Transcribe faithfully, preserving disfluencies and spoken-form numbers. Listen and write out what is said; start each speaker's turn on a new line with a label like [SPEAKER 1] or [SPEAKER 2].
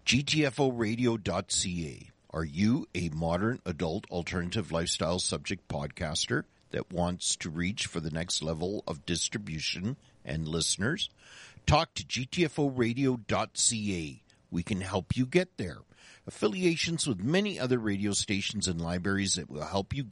[SPEAKER 1] G T F O radio dot C A. Are you a modern adult alternative lifestyle subject podcaster that wants to reach for the next level of distribution and listeners? Talk to G T F O radio dot C A. We can help you get there. Affiliations with many other radio stations and libraries that will help you